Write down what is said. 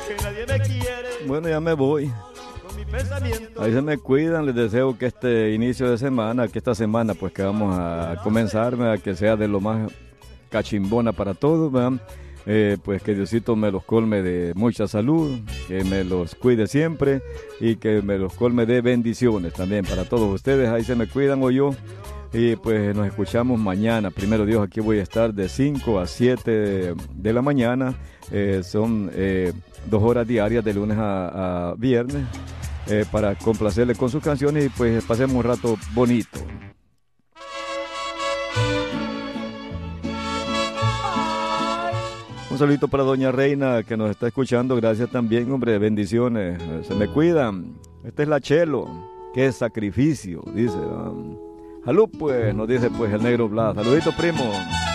que nadie me quiere. Bueno, ya me voy. Con mi pensamiento. Ahí se me cuidan, les deseo que este inicio de semana, que esta semana pues que vamos a comenzar, ¿verdad? Que sea de lo más cachimbona para todos, ¿verdad? Pues que Diosito me los colme de mucha salud, que me los cuide siempre y que me los colme de bendiciones también para todos ustedes. Ahí se me cuidan o yo. Y pues nos escuchamos mañana. Primero Dios, aquí voy a estar de 5 a 7 de la mañana. Son 2 horas diarias de lunes a viernes para complacerle con sus canciones y pues pasemos un rato bonito. Un saludito para doña Reina que nos está escuchando. Gracias también, hombre. Bendiciones. Se me cuidan. Esta es la Chelo. Qué sacrificio, dice. Salud, pues, nos dice pues el negro Blas. Saluditos, primo.